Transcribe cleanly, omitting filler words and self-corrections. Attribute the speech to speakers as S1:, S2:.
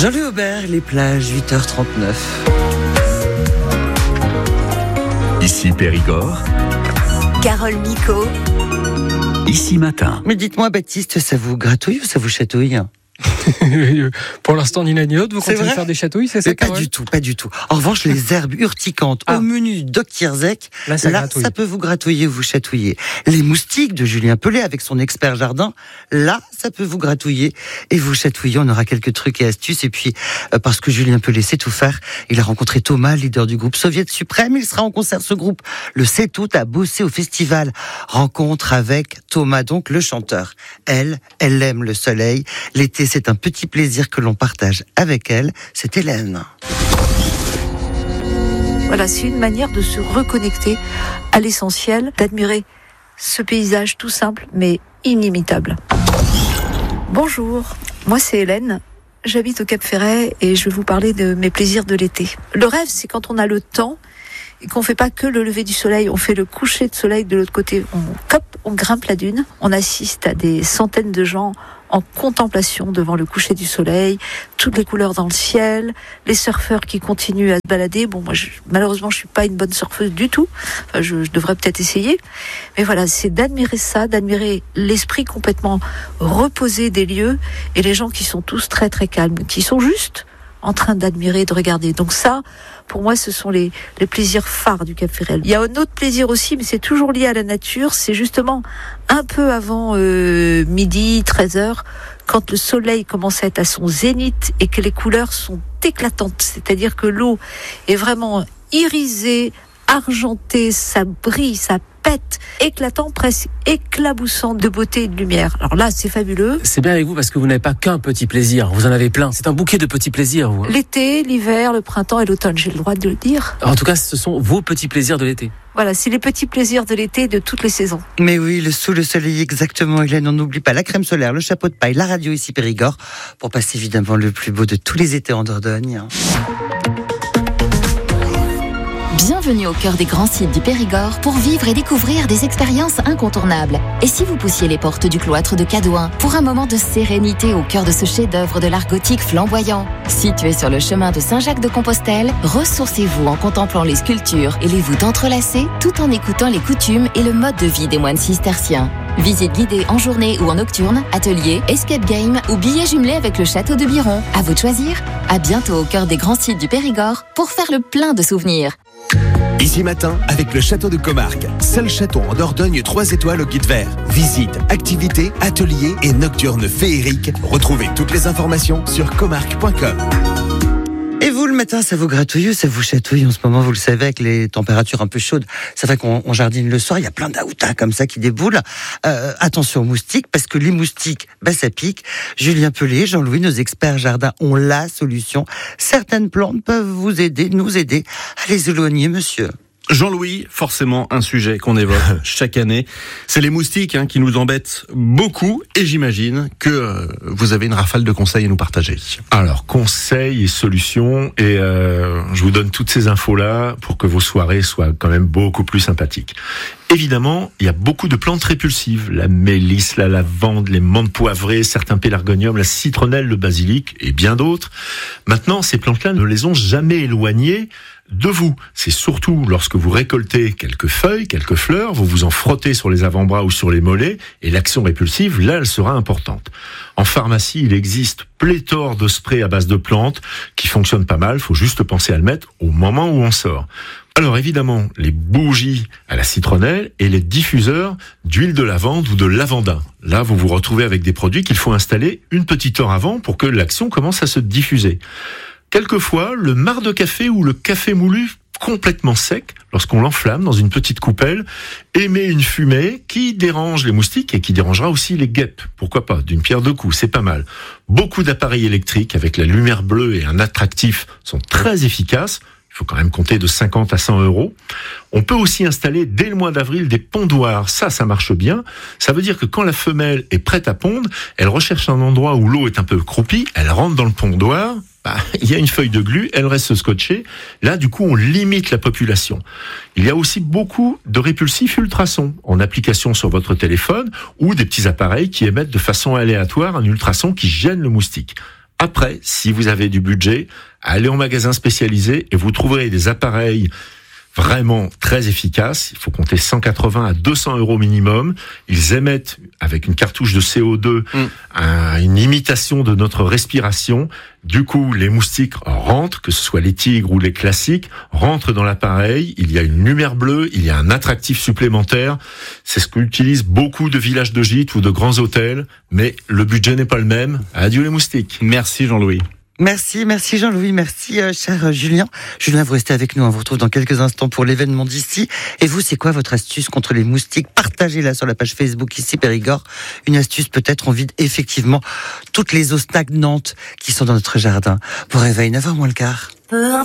S1: Jean-Louis Aubert, les plages, 8h39.
S2: Ici Périgord.
S3: Carole Micot.
S2: Ici Matin.
S1: Mais dites-moi, Baptiste, ça vous gratouille ou ça vous chatouille ?
S4: Pour l'instant, ni l'un ni l'autre, vous continuez à faire des chatouilles, c'est ça?
S1: Pas du tout, pas du tout. En revanche, les herbes urticantes au menu Doctierzec, là, ça peut vous gratouiller ou vous chatouiller. Les moustiques de Julien Pellet avec son expert jardin, là, ça peut vous gratouiller et vous chatouiller. On aura quelques trucs et astuces. Et puis, parce que Julien Pellet sait tout faire, il a rencontré Thomas, leader du groupe Soviet Suprême. Il sera en concert, ce groupe, le 7 août à Bossé au festival. Rencontre avec Thomas, donc le chanteur. Elle aime le soleil. L'été, c'est un petit plaisir que l'on partage avec elle. C'est Hélène.
S3: Voilà, c'est une manière de se reconnecter à l'essentiel, d'admirer ce paysage tout simple mais inimitable. Bonjour, moi c'est Hélène. J'habite au Cap Ferret et je vais vous parler de mes plaisirs de l'été. Le rêve, c'est quand on a le temps et qu'on fait pas que le lever du soleil, on fait le coucher de soleil de l'autre côté. On grimpe la dune, on assiste à des centaines de gens en contemplation devant le coucher du soleil, toutes les couleurs dans le ciel, les surfeurs qui continuent à se balader. Bon, moi, malheureusement, je suis pas une bonne surfeuse du tout. Enfin, je devrais peut-être essayer. Mais voilà, c'est d'admirer ça, d'admirer l'esprit complètement reposé des lieux et les gens qui sont tous très très calmes, qui sont juste en train d'admirer, de regarder. Donc ça, pour moi, ce sont les plaisirs phares du Cap Ferret. Il y a un autre plaisir aussi, mais c'est toujours lié à la nature. C'est justement un peu avant midi, 13h, quand le soleil commence à être à son zénith et que les couleurs sont éclatantes. C'est-à-dire que l'eau est vraiment irisée, argentée, ça brille, ça pète, éclatant, presque éclaboussant de beauté et de lumière. Alors là, c'est fabuleux.
S4: C'est bien avec vous parce que vous n'avez pas qu'un petit plaisir, vous en avez plein. C'est un bouquet de petits plaisirs, vous.
S3: L'été, l'hiver, le printemps et l'automne, j'ai le droit de le dire.
S4: En tout cas, ce sont vos petits plaisirs de l'été.
S3: Voilà, c'est les petits plaisirs de l'été de toutes les saisons.
S1: Mais oui, sous le soleil, exactement, Hélène. On n'oublie pas la crème solaire, le chapeau de paille, la radio ici Périgord, pour passer évidemment le plus beau de tous les étés en Dordogne.
S5: Bienvenue au cœur des grands sites du Périgord pour vivre et découvrir des expériences incontournables. Et si vous poussiez les portes du cloître de Cadouin pour un moment de sérénité au cœur de ce chef-d'œuvre de l'art gothique flamboyant? Situé sur le chemin de Saint-Jacques-de-Compostelle, ressourcez-vous en contemplant les sculptures et les voûtes entrelacées tout en écoutant les coutumes et le mode de vie des moines cisterciens. Visite guidée en journée ou en nocturne, atelier, escape game ou billets jumelés avec le château de Biron. À vous de choisir. À bientôt au cœur des grands sites du Périgord pour faire le plein de souvenirs.
S2: Ici Matin avec le château de Comarque. Seul château en Dordogne 3 étoiles au guide vert. Visite, activités, ateliers et nocturnes féeriques. Retrouvez toutes les informations sur comarque.com.
S1: Et vous, le matin, ça vous gratouille ou ça vous chatouille? En ce moment, vous le savez, avec les températures un peu chaudes, c'est vrai qu'on jardine le soir, il y a plein d'aoutas comme ça qui déboulent. Attention aux moustiques, parce que les moustiques, ça pique. Julien Pellet, Jean-Louis, nos experts jardins ont la solution. Certaines plantes peuvent vous aider, nous aider à les éloigner, monsieur.
S6: Jean-Louis, forcément un sujet qu'on évoque chaque année, c'est les moustiques qui nous embêtent beaucoup et j'imagine que vous avez une rafale de conseils à nous partager.
S7: Alors, conseils et solutions et je vous donne toutes ces infos-là pour que vos soirées soient quand même beaucoup plus sympathiques. Évidemment, il y a beaucoup de plantes répulsives, la mélisse, la lavande, les menthes poivrées, certains pélargoniums, la citronnelle, le basilic et bien d'autres. Maintenant, ces plantes-là ne les ont jamais éloignées de vous. C'est surtout lorsque vous récoltez quelques feuilles, quelques fleurs, vous vous en frottez sur les avant-bras ou sur les mollets et l'action répulsive, là, elle sera importante. En pharmacie, il existe pléthore de sprays à base de plantes qui fonctionnent pas mal, faut juste penser à le mettre au moment où on sort. Alors évidemment, les bougies à la citronnelle et les diffuseurs d'huile de lavande ou de lavandin. Là, vous vous retrouvez avec des produits qu'il faut installer une petite heure avant pour que l'action commence à se diffuser. Quelquefois, le marc de café ou le café moulu complètement sec, lorsqu'on l'enflamme dans une petite coupelle, émet une fumée qui dérange les moustiques et qui dérangera aussi les guêpes. Pourquoi pas, d'une pierre deux coups, c'est pas mal. Beaucoup d'appareils électriques avec la lumière bleue et un attractif sont très efficaces. Il faut quand même compter de 50 à 100 €. On peut aussi installer dès le mois d'avril des pondoirs. Ça marche bien. Ça veut dire que quand la femelle est prête à pondre, elle recherche un endroit où l'eau est un peu croupie, elle rentre dans le pondoir, il y a une feuille de glu, elle reste scotchée. Là, du coup, on limite la population. Il y a aussi beaucoup de répulsifs ultrasons en application sur votre téléphone ou des petits appareils qui émettent de façon aléatoire un ultrason qui gêne le moustique. Après, si vous avez du budget, allez en magasin spécialisé et vous trouverez des appareils vraiment très efficaces. Il faut compter 180 à 200 € minimum. Ils émettent, avec une cartouche de CO2, une imitation de notre respiration. Du coup, les moustiques rentrent, que ce soit les tigres ou les classiques, rentrent dans l'appareil. Il y a une lumière bleue, il y a un attractif supplémentaire. C'est ce qu'utilisent beaucoup de villages de gîtes ou de grands hôtels. Mais le budget n'est pas le même. Adieu les moustiques.
S6: Merci Jean-Louis.
S1: Merci Jean-Louis, merci cher Julien. Julien, vous restez avec nous, on vous retrouve dans quelques instants pour l'événement d'ici. Et vous, c'est quoi votre astuce contre les moustiques? Partagez-la sur la page Facebook ici Périgord. Une astuce, peut-être on vide effectivement toutes les eaux stagnantes qui sont dans notre jardin. Pour réveiller 9h moins le quart.